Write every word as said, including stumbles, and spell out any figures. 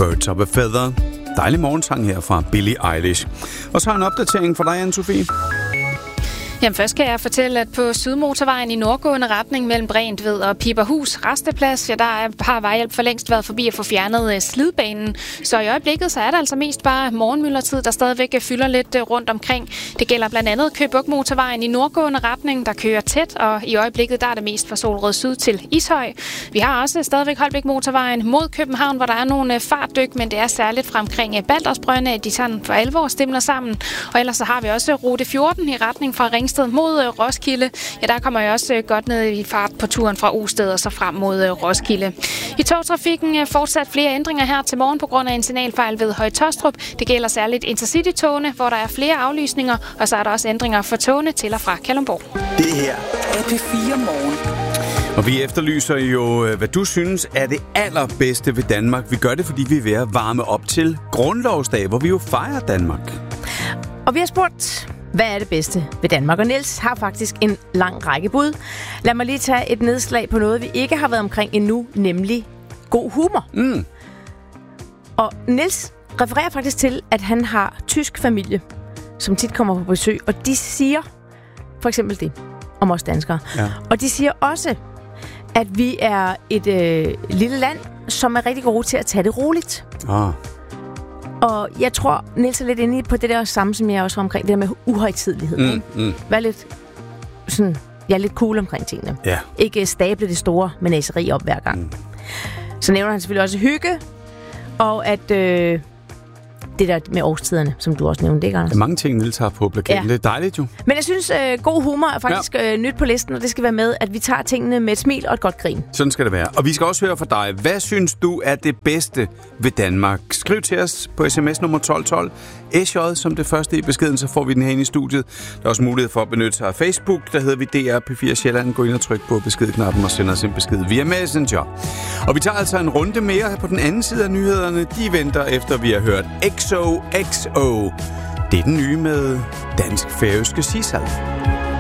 Birds of a Feather. Dejlig morgensang her fra Billie Eilish. Og så har en opdatering for dig, Anne-Sophie. Jamen først kan jeg fortælle, at på Sydmotorvejen i nordgående retning mellem Brentved og Piberhus Resteplads, ja, der har vejhjælp for længst været forbi at få fjernet slidbanen. Så i øjeblikket så er der altså mest bare morgenmyldertid, der stadigvæk fylder lidt rundt omkring. Det gælder blandt andet Køge Bugt Motorvejen i nordgående retning, der kører tæt, og i øjeblikket der er det mest fra Solrød Syd til Ishøj. Vi har også stadigvæk Holbæk Motorvejen mod København, hvor der er nogle fartdyk, men det er særligt fra omkring Baldersbrønde, at de sådan for alvor stemmer sammen. Og ellers så har vi også rute fjorten i retning fra Ring mod Roskilde. Ja, der kommer jeg også godt ned i fart på turen fra Osted og så frem mod Roskilde. I togtrafikken er fortsat flere ændringer her til morgen på grund af en signalfejl ved Høje Taastrup. Det gælder særligt Intercity-togene, hvor der er flere aflysninger, og så er der også ændringer for togene til og fra Kalundborg. Det her er P fire Morgen. Og vi efterlyser jo, hvad du synes er det allerbedste ved Danmark. Vi gør det, fordi vi er ved at varme op til Grundlovsdag, hvor vi jo fejrer Danmark. Og vi har spurgt, hvad er det bedste ved Danmark? Og Niels har faktisk en lang række bud. Lad mig lige tage et nedslag på noget, vi ikke har været omkring endnu, nemlig god humor. Mm. Og Niels refererer faktisk til, at han har tysk familie, som tit kommer på besøg, og de siger for eksempel det om os danskere. Ja. Og de siger også, at vi er et øh, lille land, som er rigtig gode til at tage det roligt. Ah. Og jeg tror, Niels er lidt inde på det der samme, som jeg også var omkring, det der med uhøjtidelighed. Mm, mm. Vær lidt sådan, jeg er lidt cool omkring tingene. Ja. Ikke stable det store menageri op hver gang. Mm. Så nævner han selvfølgelig også hygge, og at øh, det der med årstiderne, som du også nævnte, ikke, Anders? Der er mange ting, Niels har på plakaten. Ja. Det er dejligt jo. Men jeg synes, øh, god humor er faktisk ja. øh, nyt på listen, og det skal være med, at vi tager tingene med et smil og et godt grin. Sådan skal det være. Og vi skal også høre fra dig. Hvad synes du er det bedste ved Danmark? Skriv til os på sms nummer tolv tolv. S J som det første i beskeden, så får vi den her ind i studiet. Der er også mulighed for at benytte sig af Facebook. Der hedder vi D R P fire Sjælland. Gå ind og tryk på beskedknappen og send os en besked via Messenger. Og vi tager altså en runde mere her på den anden side af nyhederne. De venter efter, vi har hørt X O X O. Det er den nye med dansk-færøske Sissel.